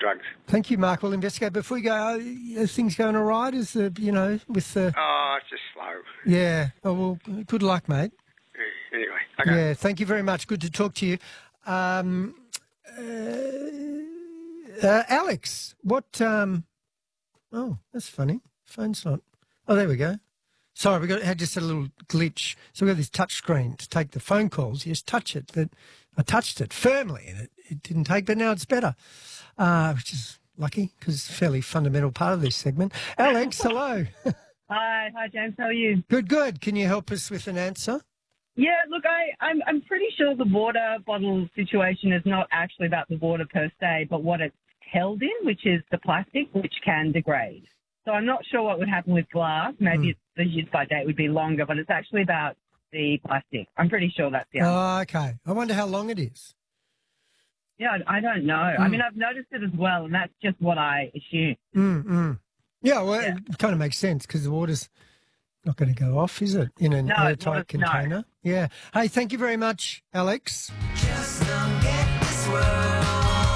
drugs. Thank you, Mark. We'll investigate. Before we go, are things going all right? Is the, with the... Oh, it's just slow. Yeah. Oh, well, good luck, mate. Yeah, anyway, okay. Yeah, thank you very much. Good to talk to you. Alex, what... Oh, that's funny. Phone's not... Oh, there we go. Sorry, had just a little glitch. So we've got this touch screen to take the phone calls. You just touch it, but I touched it firmly and it didn't take, but now it's better, which is lucky because it's a fairly fundamental part of this segment. Alex, hello. Hi, James. How are you? Good. Can you help us with an answer? Yeah, look, I'm pretty sure the water bottle situation is not actually about the water per se, but what it's held in, which is the plastic, which can degrade. So I'm not sure what would happen with glass. Maybe the use-by date would be longer, but it's actually about the plastic. I'm pretty sure that's the answer. Oh, okay. I wonder how long it is. Yeah, I don't know. I mean, I've noticed it as well, and that's just what I assume. Yeah, well, it kind of makes sense because the water's not going to go off, is it, in an airtight container? No. Yeah. Hey, thank you very much, Alex. Just don't get this world.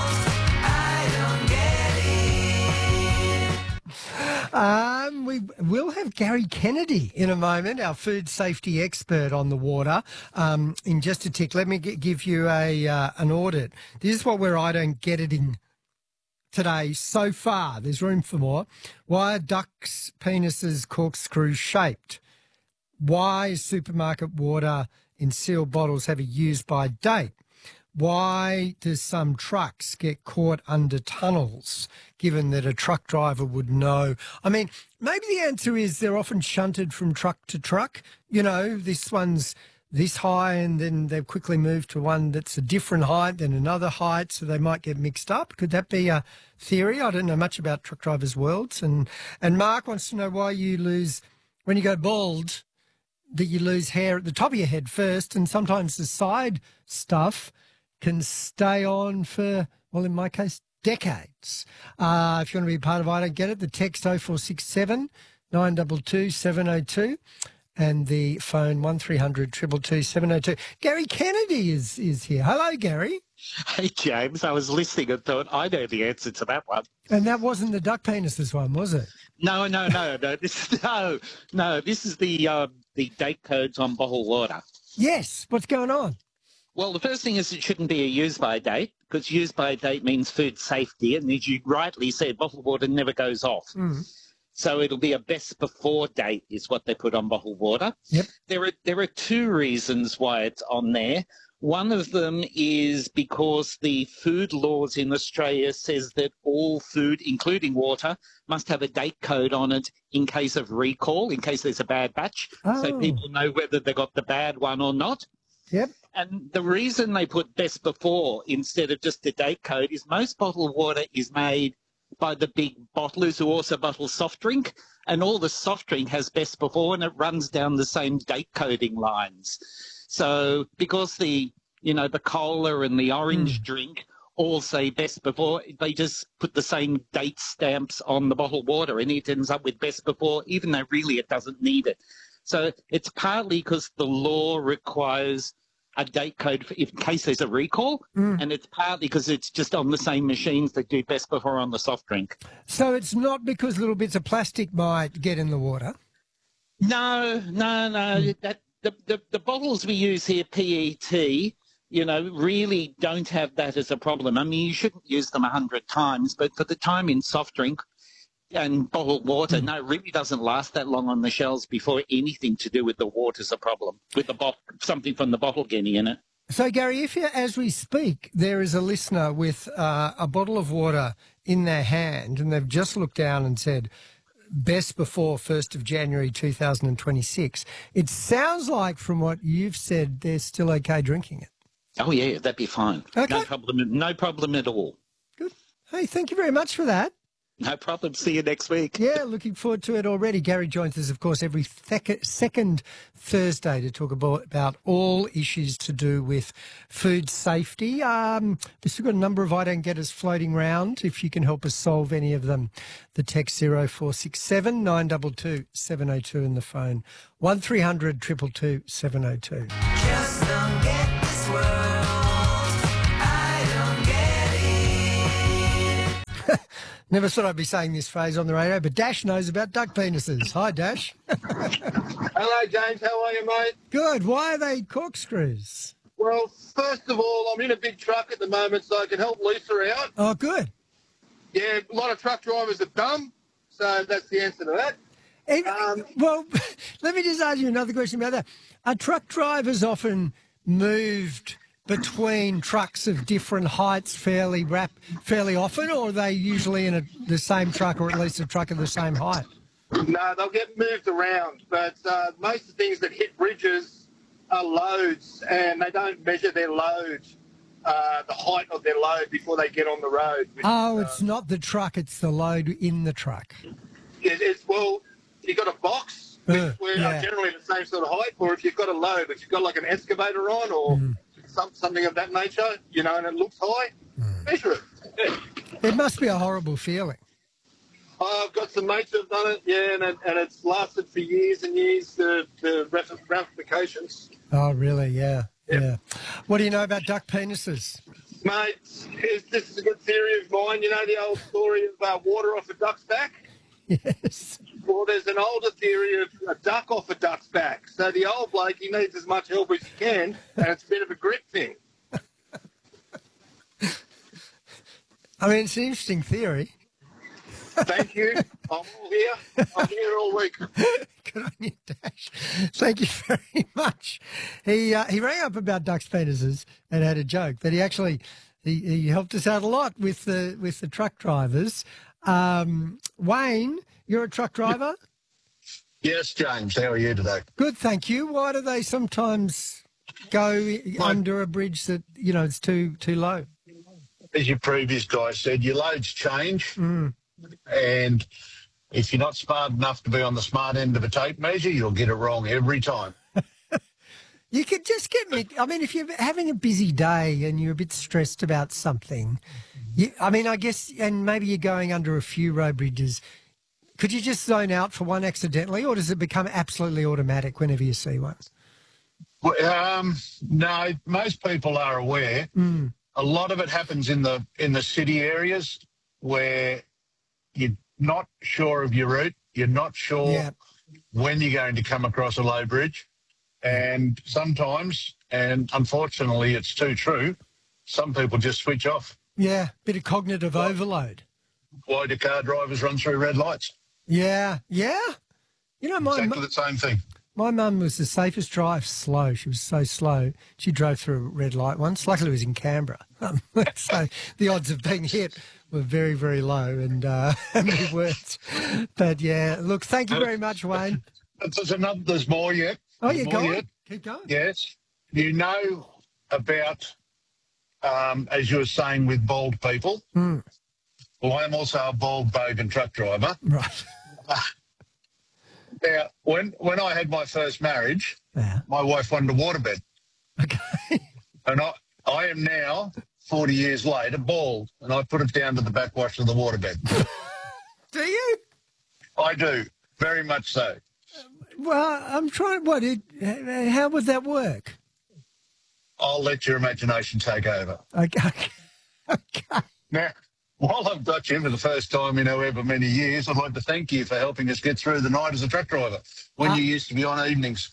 We will have Gary Kennedy in a moment, our food safety expert on the water. In just a tick, let me give you an audit. This is what I don't get it in today so far. There's room for more. Why are ducks' penises corkscrew shaped? Why is supermarket water in sealed bottles have a use-by date? Why do some trucks get caught under tunnels, given that a truck driver would know? I mean, maybe the answer is they're often shunted from truck to truck. You know, this one's this high and then they've quickly moved to one that's a different height than another height, so they might get mixed up. Could that be a theory? I don't know much about truck drivers' worlds. And Mark wants to know why you lose, when you go bald, that you lose hair at the top of your head first, and sometimes the side stuff can stay on for, well, in my case, decades. If you want to be part of I Don't Get It, the text 0467 922 702 and the phone 1300 222 702. Gary Kennedy is here. Hello, Gary. Hey, James. I was listening and thought, I know the answer to that one. And that wasn't the duck penises one, was it? No. This is the date codes on bottled water. Yes. What's going on? Well, the first thing is it shouldn't be a use-by date, because use-by date means food safety, and as you rightly said, bottled water never goes off. So it'll be a best before date is what they put on bottled water. Yep. There are two reasons why it's on there. One of them is because the food laws in Australia says that all food, including water, must have a date code on it in case of recall, in case there's a bad batch, so people know whether they got the bad one or not. Yep. And the reason they put best before instead of just a date code is most bottled water is made by the big bottlers who also bottle soft drink, and all the soft drink has best before, and it runs down the same date coding lines. So because the cola and the orange drink all say best before, they just put the same date stamps on the bottled water, and it ends up with best before, even though really it doesn't need it. So it's partly because the law requires a date code in case there's a recall, and it's partly because it's just on the same machines that do best before on the soft drink. So it's not because little bits of plastic might get in the water? No. The bottles we use here, PET, really don't have that as a problem. I mean, you shouldn't use them 100 times, but for the time in soft drink and bottled water, no, it really doesn't last that long on the shelves before anything to do with the water's a problem, with the something from the bottle getting in it. So, Gary, if as we speak, there is a listener with a bottle of water in their hand and they've just looked down and said, best before 1st of January 2026, it sounds like from what you've said, they're still okay drinking it. Oh, yeah, that'd be fine. Okay. No problem at all. Good. Hey, thank you very much for that. No problem. See you next week. Yeah, looking forward to it already. Gary joins us, of course, every second Thursday to talk about all issues to do with food safety. We've still got a number of I Don't Get Us floating around. If you can help us solve any of them, the text 0467 922 702 and the phone 1300 222 702. Just don't get this world. I don't get it. Never thought I'd be saying this phrase on the radio, but Dash knows about duck penises. Hi, Dash. Hello, James. How are you, mate? Good. Why are they corkscrews? Well, first of all, I'm in a big truck at the moment, so I can help Lisa out. Oh, good. Yeah, a lot of truck drivers are dumb, so that's the answer to that. Well, let me just ask you another question about that. Are truck drivers often moved between trucks of different heights fairly often, or are they usually in the same truck, or at least a truck of the same height? No, they'll get moved around, but most of the things that hit bridges are loads, and they don't measure their load, the height of their load before they get on the road. It's not the truck, it's the load in the truck. Well, you've got a box, which we're generally the same sort of height, or if you've got a load, if you've got like an excavator on or something of that nature, and it looks high, measure it. Yeah. It must be a horrible feeling. I've got some mates who've done it, and it's lasted for years and years, the ramifications. Oh, really? Yeah. What do you know about duck penises? Mate, this is a good theory of mine. You know the old story of water off a duck's back? Yes. Well, there's an older theory of a duck off a duck's back. So the old bloke, he needs as much help as he can, and it's a bit of a grip thing. I mean, it's an interesting theory. Thank you. I'm all here. I'm here all week. Good on you, Dash. Thank you very much. He rang up about ducks' penises and had a joke, but he actually he helped us out a lot with the truck drivers. Wayne, you're a truck driver? Yes, James. How are you today? Good, thank you. Why do they sometimes go under a bridge that, it's too low? As your previous guy said, your loads change. And if you're not smart enough to be on the smart end of a tape measure, you'll get it wrong every time. You could just get me. I mean, if you're having a busy day and you're a bit stressed about something, I guess, and maybe you're going under a few road bridges, could you just zone out for one accidentally, or does it become absolutely automatic whenever you see one? Well, no, most people are aware. A lot of it happens in the city areas where you're not sure of your route, you're not sure when you're going to come across a low bridge, and sometimes, and unfortunately it's too true, some people just switch off. Yeah, bit of cognitive overload. Why do car drivers run through red lights? Yeah. Exactly the same thing. My mum was the safest drive, slow. She was so slow. She drove through a red light once. Luckily, it was in Canberra. So the odds of being hit were very, very low, and we weren't. But, yeah, look, thank you very much, Wayne. There's more yet. Oh, yeah, go on. Keep going. Yes. You know about, as you were saying, with bald people. Well, I'm also a bald bogan truck driver. Right. Now, when I had my first marriage, my wife wanted a waterbed. Okay. And I am now, 40 years later, bald, and I put it down to the backwash of the waterbed. Do you? I do, very much so. Well, I'm trying. How would that work? I'll let your imagination take over. Okay. Now, while I've got you for the first time in however many years, I'd like to thank you for helping us get through the night as a truck driver when you used to be on evenings.